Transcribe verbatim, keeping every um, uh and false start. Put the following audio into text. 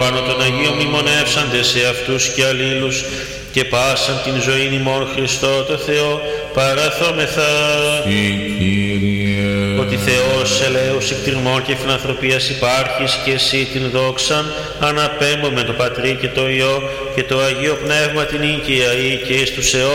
απάνω των Αγίων μνημονεύσαντες σε αυτούς και αλλήλους και πάσαν την ζωήν ημών Χριστό το Θεό παραθόμεθα. Ότι Θεός ελέους εκτιρμών και φιλανθρωπίας υπάρχεις και εσύ την δόξαν αναπέμπω με το Πατρί και το Υιό και το Αγίο Πνεύμα την οίκαια ή και εις τους αιώνας.